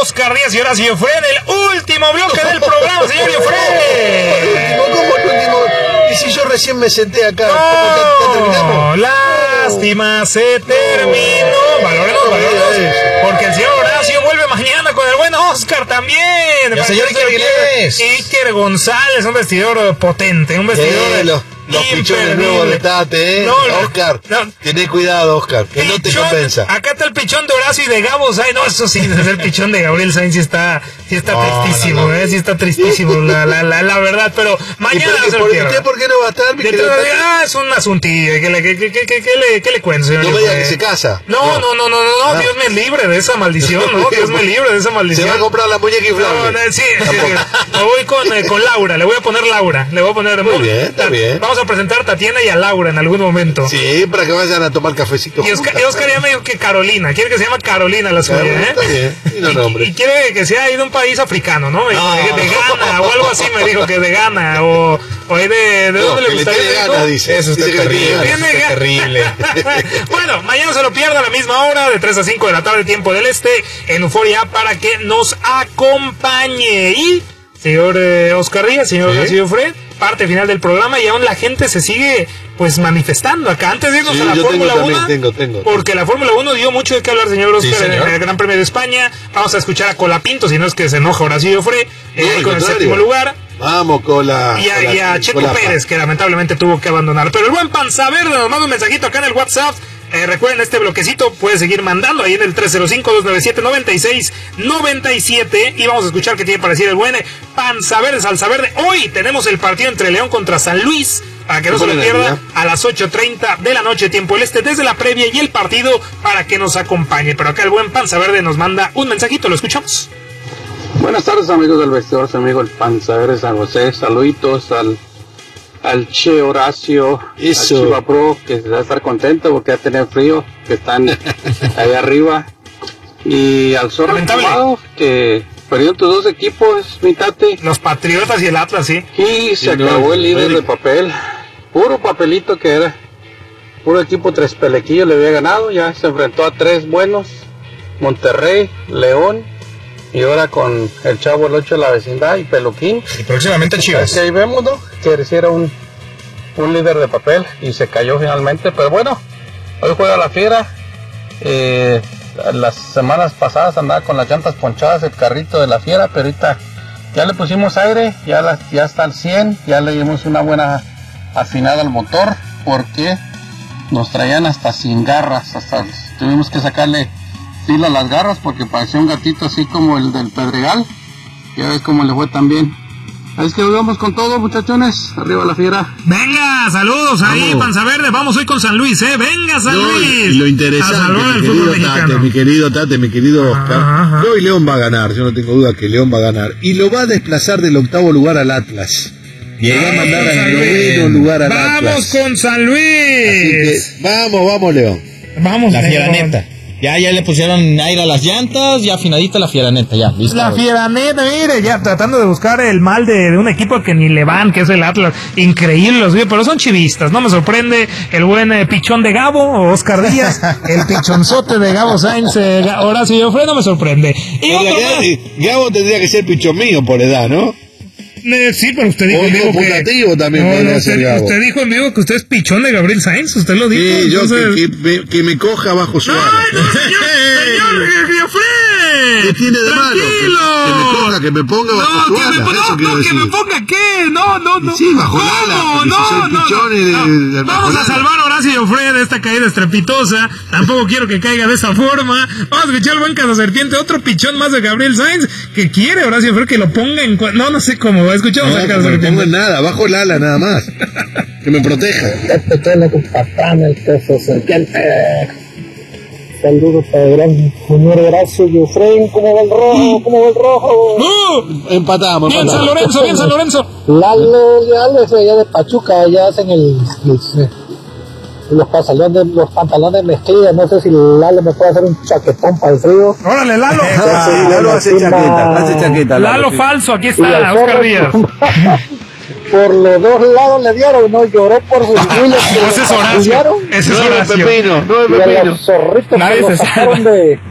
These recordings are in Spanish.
Oscar Díaz y Horacio Fred, el último bloque del programa, señor Fred. ¿Cómo el último? Y si yo recién me senté acá, ¿cómo que terminamos? Lástima, se terminó. Valoremos, porque el señor Horacio vuelve mañana con el buen Oscar también. El señor Iker González, un vestidor potente, un vestidor los pichones nuevos de Tate, Oscar, tenés cuidado, Oscar, que no te compensa. Acá está el pichón de Horacio y de Gabo Sainz. No, eso sí, es el pichón de Gabriel Sainz, sí está tristísimo, sí está tristísimo, la verdad, pero mañana no se lo pierda. ¿Usted por qué no va a estar, mi querido? Es un asuntillo, ¿qué le cuento, señor? No me diga que se casa. No, Dios me libre de esa maldición, ¿no? Dios me libre de esa maldición. Se va a comprar la muñeca inflable. Sí, me voy con Laura, le voy a poner Laura, Muy bien, está bien. Vamos a presentar a Tatiana y a Laura en algún momento. Sí, para que vayan a tomar cafecito. Y Oscar ya me dijo que Carolina, quiere que se llame Carolina la suya, Está bien, y quiere que sea ahí de un país africano, ¿no? De Ghana o algo así, me dijo que de Ghana o ¿de dónde le gustaría? De Ghana, dice. Eso está terrible. Bueno, mañana se lo pierda a la misma hora, de 3 a 5 de la tarde, tiempo del este, en Euforia, para que nos acompañe. Y, señor Oscar Díaz, señor Horacio Fred, parte final del programa, y aún la gente se sigue pues manifestando acá. Antes de irnos a la Fórmula 1, tengo. porque la Fórmula 1 dio mucho de qué hablar, señor Oscar, en el Gran Premio de España. Vamos a escuchar a Colapinto, si no es que se enoja Horacio Fred, con el séptimo lugar. Vamos, Cola. Y a Checo Pérez, que lamentablemente tuvo que abandonar. Pero el buen Panza Verde nos manda un mensajito acá en el WhatsApp. Recuerden, este bloquecito puede seguir mandando ahí en el 305-297-9697. Y vamos a escuchar qué tiene para decir el buen Panza Verde, Salsa Verde. Hoy tenemos el partido entre León contra San Luis, para que no se lo pierda, a las 8:30 de la noche, tiempo del este, desde la previa y el partido, para que nos acompañe. Pero acá el buen Panza Verde nos manda un mensajito, lo escuchamos. Buenas tardes, amigos del vestidor, su amigo el Panza Verde San José. Saluditos al Che Horacio, al Chiva Pro, que se va a estar contento porque va a tener frío, que están ahí arriba, y al Zorro Tomado, que perdieron tus dos equipos, mi tate, los Patriotas y el Atlas, sí, y se acabó el líder de papel, puro papelito que era, puro equipo tres pelequillos le había ganado, ya se enfrentó a tres buenos, Monterrey, León, y ahora con el Chavo el 8 de la vecindad y Peluquín. Y próximamente Chivas. Que ahí vemos, ¿no? Que era un líder de papel y se cayó finalmente. Pero bueno, hoy juega la Fiera. Las semanas pasadas andaba con las llantas ponchadas el carrito de la Fiera, pero ahorita ya le pusimos aire, ya está al 100, ya le dimos una buena afinada al motor, porque nos traían hasta sin garras, tuvimos que sacarle fila a las garras porque parecía un gatito así como el del Pedregal. Ya ves cómo le fue también. Es que vamos con todo, muchachones. Arriba la Fiera. Venga, saludos ahí, Panza Verde. Vamos hoy con San Luis, Venga, San Luis. Y lo interesante, mi querido Tate, mi querido Oscar. Hoy León va a ganar, yo no tengo duda que León va a ganar. Y lo va a desplazar del 8º lugar al Atlas. Y va a mandar al 9º lugar al Atlas. Vamos con San Luis. Así que, vamos, León. Vamos, la Fiera neta. Ya le pusieron aire a las llantas, ya afinadita la Fieraneta, ya, listo. La Fieraneta, mire, ya tratando de buscar el mal de un equipo que ni le van, que es el Atlas. Increíble los videos, pero son chivistas, no me sorprende el buen pichón de Gabo, Oscar Díaz, el pichonzote de Gabo Sainz, Horacio Fred, no me sorprende. Y Gabo tendría que ser pichón mío por edad, ¿no? Sí, pero usted dijo en vivo que... también podría ser Gabo. Usted dijo en vivo que usted es pichón de Gabriel Sainz, usted lo dijo. Sí, entonces... que me coja bajo su ala. ¡No, señor Fred! ¿Qué tiene de malo? Que me ponga bajo su ala. ¿Que me ponga qué? No. Sí, bajo el ala. No. Vamos a salvar a Horacio Fred de esta caída estrepitosa. Tampoco quiero que caiga de esa forma. Vamos a escuchar al buen Cazaserpiente, otro pichón más de Gabriel Sainz, que quiere Horacio Fred que lo ponga en... No sé cómo. Escuchamos a Cazaserpiente. No pongo nada, bajo el ala nada más. Que me proteja. Este tiene tu patán, el Cazaserpiente. Saludos para el gran señor Horacio y Efraín. ¿Cómo va el rojo? Empatamos. Bien San Lorenzo. Lalo es allá de Pachuca, allá hacen los pantalones mezclilla. No sé si Lalo me puede hacer un chaquetón para el frío. ¡Órale, Lalo! Sí, Lalo hace chaqueta. Lalo falso, aquí está, Oscar Díaz. Por los dos lados le dieron, ¿no? Lloró por sus miles. Ese es Horacio. No es Pepino. Y a los zorritos que lo sacaron de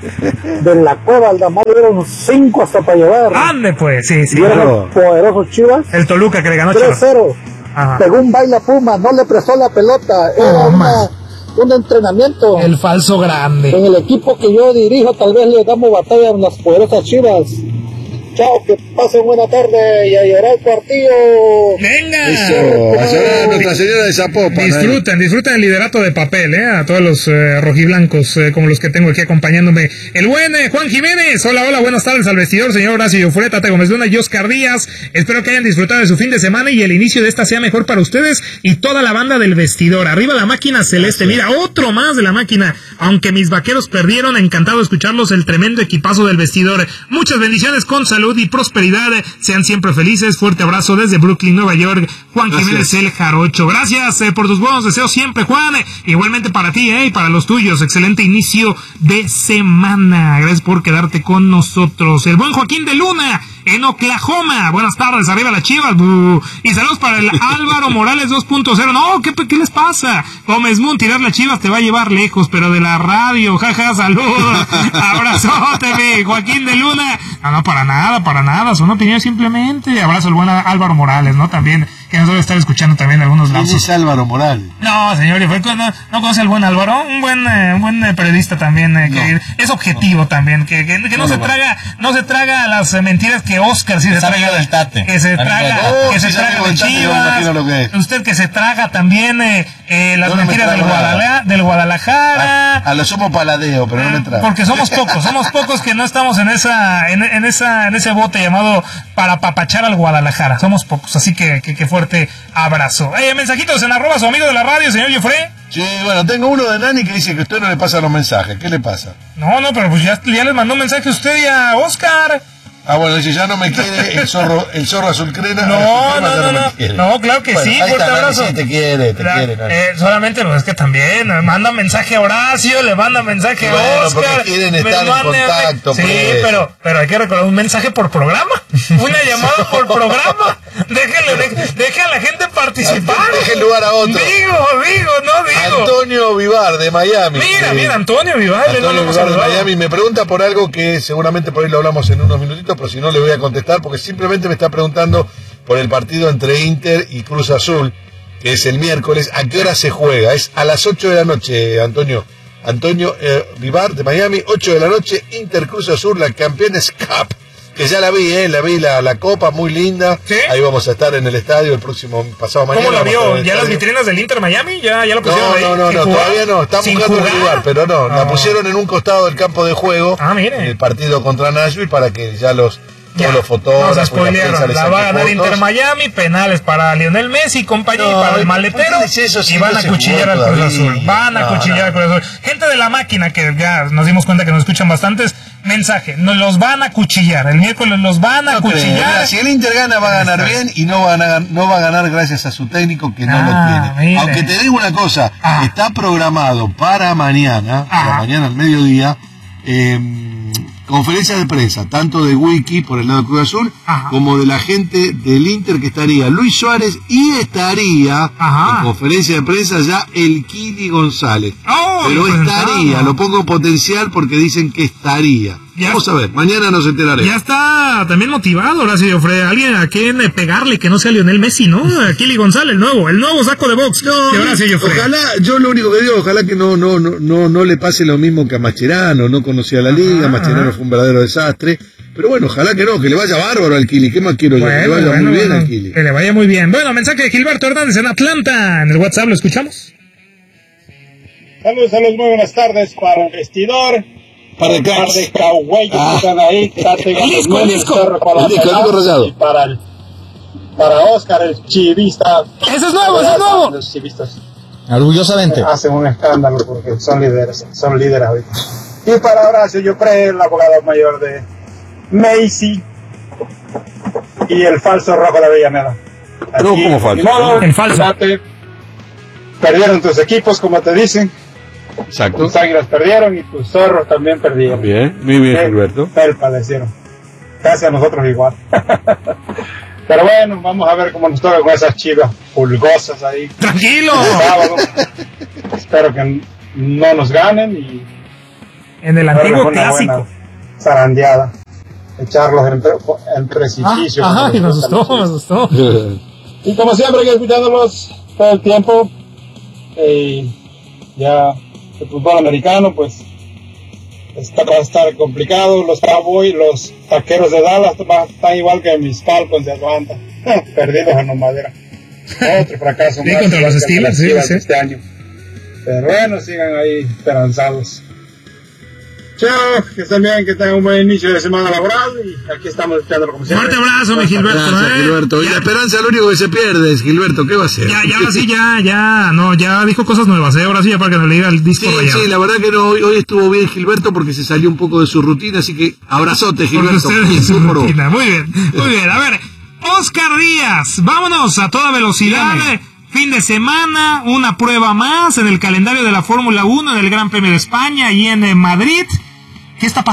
De la Cueva Aldamar dieron 5 hasta para llevar. Ande pues, sí. Dieron poderosos Chivas. El Toluca que le ganó 3-0. Pegó un baile a Puma, no le prestó la pelota. Era un entrenamiento. El falso grande. En el equipo que yo dirijo tal vez le damos batalla a las poderosas Chivas. Chao, que pasen buena tarde y a llorar el partido. Venga. Eso, a llorar Nuestra Señora de Zapopan. Disfruten el liderato de papel, a todos los rojiblancos, como los que tengo aquí acompañándome. El buen Juan Jiménez. Hola, buenas tardes al vestidor, señor Horacio Yofre, Tate Gómez Luna y Oscar Díaz. Espero que hayan disfrutado de su fin de semana y el inicio de esta sea mejor para ustedes y toda la banda del vestidor. Arriba la máquina celeste. Mira, otro más de la máquina. Aunque mis vaqueros perdieron, encantado de escucharlos, el tremendo equipazo del vestidor. Muchas bendiciones con salud y prosperidad, sean siempre felices. Fuerte abrazo desde Brooklyn, Nueva York, Juan Jiménez el Jarocho. Gracias por tus buenos deseos siempre, Juan. Igualmente para ti y para los tuyos. Excelente inicio de semana. Gracias por quedarte con nosotros. El buen Joaquín de Luna en Oklahoma. Buenas tardes, arriba las Chivas. Y saludos para el Álvaro Morales 2.0. No, ¿qué les pasa? Gómez Moon, tirar las Chivas te va a llevar lejos, pero de la radio, jaja, saludos. Abrazote, mi Joaquín de Luna. No, para nada, son opiniones simplemente. Abrazo al buen Álvaro Morales, ¿no? También, que nos debe estar escuchando también algunos lapsos. ¿Quién es Álvaro Morales? No, señor, ¿no conoce al buen Álvaro? Un buen periodista también, que es objetivo también, que no se traga las mentiras que Oscar sí se traga del Tate. Que se traga de Chivas. Usted que se traga también las mentiras del Guadalajara. A lo somos paladeo, pero no me traga. Porque somos pocos que no estamos en ese bote llamado para papachar al Guadalajara. Somos pocos, así que fuerte abrazo. Mensajitos en @ su amigo de la radio, señor Jofre. Sí, bueno, tengo uno de Nani que dice que usted no le pasa los mensajes. ¿Qué le pasa? No, pero pues ya les mandó un mensaje a usted y a Oscar. Ah, bueno, dice, ya no me quiere el zorro azul crema. No, claro que bueno, sí, fuerte abrazo. Sí, te quiere. Solamente, pues es que también manda mensaje a Horacio, le manda mensaje a Oscar. Porque quieren estar en contacto. Sí, pero hay que recordar un mensaje por programa. Una llamada por programa. Deje a la gente participar. Deje el lugar a otro. Digo. Antonio Vivar, de Miami. Mira, Antonio Vivar. Antonio Vivar, de Miami, me pregunta por algo que seguramente por ahí lo hablamos en unos minutitos, pero si no le voy a contestar, porque simplemente me está preguntando por el partido entre Inter y Cruz Azul, que es el miércoles. ¿A qué hora se juega? Es a las 8 de la noche, Antonio Vivar, de Miami, 8 de la noche, Inter Cruz Azul, la Campeones Cup, que ya la vi la copa, muy linda. ¿Sí? Ahí vamos a estar en el estadio el pasado mañana. ¿Cómo la vio? ¿Ya las vitrinas del Inter Miami? ¿Ya la pusieron ahí? No, todavía no, están buscando el lugar, pero no, la pusieron en un costado del campo de juego, en el partido contra Nashville, para que ya todos los fotógrafos, la spoilearon, la va a ganar Inter Miami, penales para Lionel Messi y compañía, y para el maletero, y van a cuchillar al Cruz Azul. Van a cuchillar al Cruz Azul. Gente de la máquina, que ya nos dimos cuenta que nos escuchan bastantes, mensaje, nos los van a cuchillar, el miércoles los van a cuchillar. Si el Inter gana, va a ganar bien, y no va a ganar gracias a su técnico, que no lo tiene. Mire. Aunque te digo una cosa, está programado para mañana al mediodía, conferencia de prensa, tanto de Wiki por el lado de Cruz Azul, como de la gente del Inter, que estaría Luis Suárez, y estaría en conferencia de prensa ya el Kili González. Pero estaría, lo pongo potencial porque dicen que estaría. Vamos a ver, mañana nos enteraremos. Ya está también motivado Horacio Jofre, alguien a quien pegarle que no sea Lionel Messi, ¿no? A Kili González, el nuevo saco de box de Horacio Jofre. Ojalá, yo lo único que digo, ojalá que no le pase lo mismo que a Mascherano, no conocía la liga, Mascherano fue un verdadero desastre, pero bueno, ojalá que le vaya bárbaro al Kili. ¿Qué más quiero yo? Que le vaya muy bien al Kili. Que le vaya muy bien. Bueno, mensaje de Gilberto Hernández en Atlanta, en el WhatsApp, ¿lo escuchamos? Saludos, muy buenas tardes para el vestidor. Para el par de cowboys que están ahí, el disco rosado. Y para Oscar, el chivista. ¡Ese es nuevo! Los chivistas orgullosamente hacen un escándalo porque son líderes ahorita. Y para Horacio Jofre, el abogado mayor de Messi y el falso rojo de Avellaneda. ¿Cómo falso? El falso. Perdieron tus equipos, como te dicen. Exacto. Tus águilas perdieron y tus zorros también perdieron. Bien, muy bien, Gilberto. Felpa le hicieron. Casi a nosotros igual. Pero bueno, vamos a ver cómo nos toca con esas Chivas pulgosas ahí. ¡Tranquilo! Espero que no nos ganen y en el antiguo clásico. Zarandeada. Echarlos en precipicio. Ajá, y me asustó. Y como siempre, que escuchándolos todo el tiempo. Ya el fútbol americano, pues va a estar complicado. Los Cowboys, los Vaqueros de Dallas están igual que mis Falcons de Atlanta, perdidos en madera. Otro fracaso más contra los Steelers, sí. Este año. Pero bueno, sigan ahí esperanzados. Chao, que estén bien, que tengan un buen inicio de semana laboral y aquí estamos escuchándolo como siempre. Fuerte abrazo, mi Gilberto. Gracias, Gilberto. Y la esperanza es lo único que se pierde, es Gilberto, ¿qué va a hacer? Ya dijo cosas nuevas, ahora sí, ya para que nos le diga el disco rayado. Sí, la verdad que no, hoy estuvo bien Gilberto porque se salió un poco de su rutina, así que abrazote, Gilberto. Muy bien, a ver, Oscar Díaz, vámonos a toda velocidad. Dígame. Fin de semana, una prueba más en el calendario de la Fórmula 1 del Gran Premio de España y en Madrid. ¿Qué está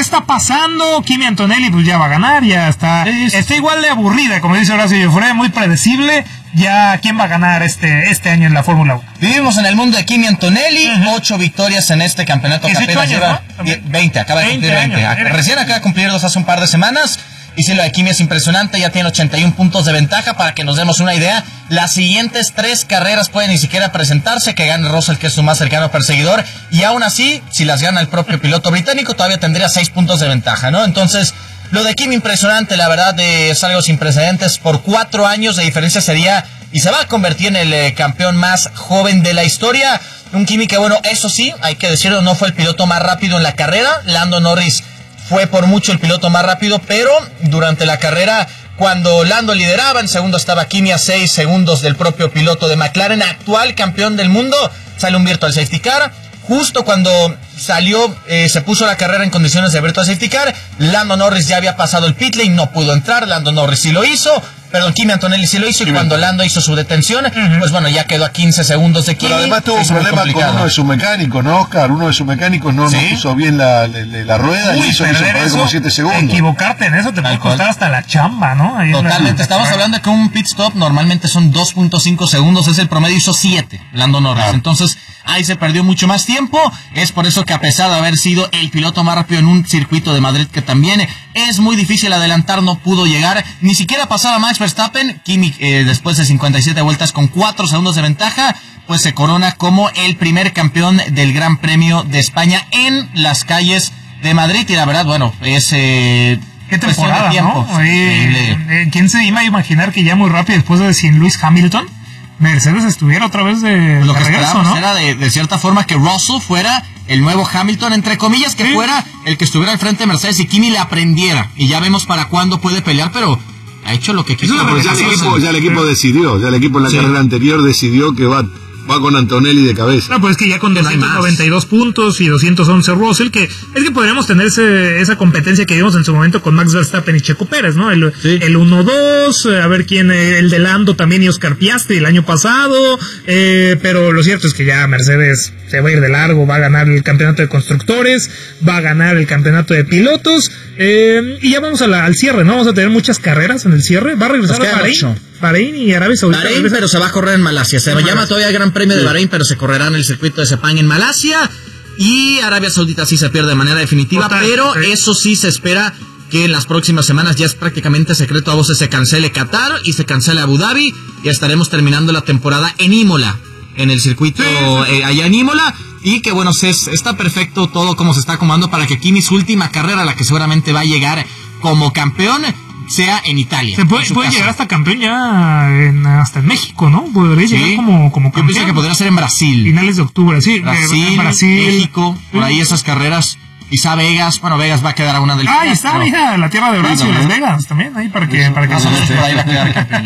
pasando? Kimi Antonelli pues ya va a ganar, ya está igual de aburrida, como dice Horacio Joffre, muy predecible. Ya, ¿quién va a ganar este año en la Fórmula 1? Vivimos en el mundo de Kimi Antonelli, 8 victorias en este campeonato que apenas lleva 20, acaba de cumplir 20. Recién acaba de cumplirlos hace un par de semanas. Y si lo de Kimi es impresionante, ya tiene 81 puntos de ventaja. Para que nos demos una idea, las siguientes 3 carreras pueden ni siquiera presentarse, que gane Russell, que es su más cercano perseguidor, y aún así, si las gana el propio piloto británico, todavía tendría 6 puntos de ventaja, ¿no? Entonces, lo de Kimi impresionante, la verdad, es algo sin precedentes. Por 4 años de diferencia sería, y se va a convertir en el campeón más joven de la historia. Un Kimi que, bueno, eso sí, hay que decirlo, no fue el piloto más rápido en la carrera. Lando Norris fue por mucho el piloto más rápido, pero durante la carrera, cuando Lando lideraba, en segundo estaba Kimi a 6 segundos del propio piloto de McLaren, actual campeón del mundo. Sale un virtual safety car. Justo cuando salió, se puso la carrera en condiciones de virtual safety car, Lando Norris ya había pasado el pit lane, no pudo entrar. Lando Norris sí lo hizo, Kimi Antonelli sí lo hizo, y cuando Lando hizo su detención, pues bueno, ya quedó a 15 segundos de Kimi. Pero además tuvo un problema con uno de sus mecánicos, ¿no, Oscar? Uno de sus mecánicos no puso bien la rueda y hizo como 7 segundos. Equivocarte en eso te puede costar hasta la chamba, ¿no? Ahí totalmente, estamos hablando de que un pit stop normalmente son 2.5 segundos, es el promedio, hizo 7 Lando Norris. Entonces, ahí se perdió mucho más tiempo. Es por eso que, a pesar de haber sido el piloto más rápido en un circuito de Madrid que también es muy difícil adelantar, no pudo llegar, ni siquiera pasar a Max Verstappen. Kimi, después de 57 vueltas con 4 segundos de ventaja, pues se corona como el primer campeón del Gran Premio de España en las calles de Madrid. Y la verdad, bueno, es qué temporada, de tiempo, ¿no? ¿Quién se iba a imaginar que ya muy rápido, después de sin Lewis Hamilton, Mercedes estuviera otra vez de lo que regreso, esperábamos, ¿no? Era de cierta forma que Russell fuera el nuevo Hamilton, entre comillas, que fuera el que estuviera al frente de Mercedes y Kimi le aprendiera. Y ya vemos para cuándo puede pelear, pero ha hecho lo que quiso. Ya el equipo decidió, ya el equipo en la carrera anterior decidió que va con Antonelli de cabeza. No, pues es que ya con 292 puntos y 211 Russell, que es que podríamos tener esa competencia que vimos en su momento con Max Verstappen y Checo Pérez, ¿no? El 1-2, a ver quién, el de Lando también y Oscar Piastri el año pasado, pero lo cierto es que ya Mercedes se va a ir de largo, va a ganar el campeonato de constructores, va a ganar el campeonato de pilotos, y ya vamos al cierre, ¿no? Vamos a tener muchas carreras en el cierre, va a regresar a Bahrein y Arabia Saudita. Bahrein, pero se va a correr en Malasia. Se llama todavía el Gran Premio de Bahrein, pero se correrá en el circuito de Sepang en Malasia. Y Arabia Saudita sí se pierde de manera definitiva, pero eso sí se espera que en las próximas semanas, ya es prácticamente secreto a voces, se cancele Qatar y se cancele Abu Dhabi. Y estaremos terminando la temporada en Imola, en el circuito allá en Imola. Y que bueno, está perfecto todo como se está acomodando para que Kimi, su última carrera, la que seguramente va a llegar como campeón, sea en Italia. Se puede llegar hasta campeón ya hasta en México, ¿no? Podría llegar como campeón. Yo pensé que podría ser en Brasil. Finales de octubre, sí. Brasil, México, por ahí esas carreras. Quizá Vegas, Vegas va a quedar a una del final. Ah, está, mira, la tierra de Horacio, Las Vegas también, ahí para que por ahí va a quedar campeón.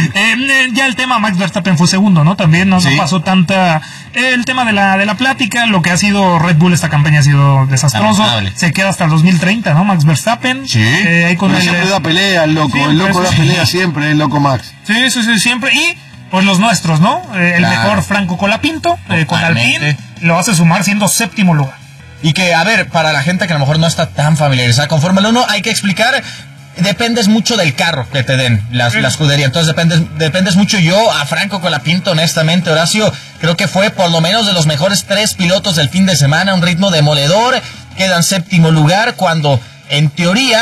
Ya el tema, Max Verstappen fue segundo, ¿no? También no pasó tanta el tema de la plática. Lo que ha sido Red Bull esta campaña ha sido desastroso. Se queda hasta el 2030, ¿no? Max Verstappen. Sí. Ahí con siempre da pelea el loco. El loco da pelea siempre, el loco Max. Sí, siempre. Y pues los nuestros, ¿no? El mejor Franco Colapinto con Alpine lo hace sumar siendo 7º lugar. Y que, a ver, para la gente que a lo mejor no está tan familiarizada con Fórmula 1, hay que explicar, dependes mucho del carro que te den la escudería. Entonces dependes mucho. Yo a Franco Colapinto, honestamente, Horacio, creo que fue por lo menos de los mejores 3 pilotos del fin de semana, un ritmo demoledor. queda en séptimo lugar cuando, en teoría,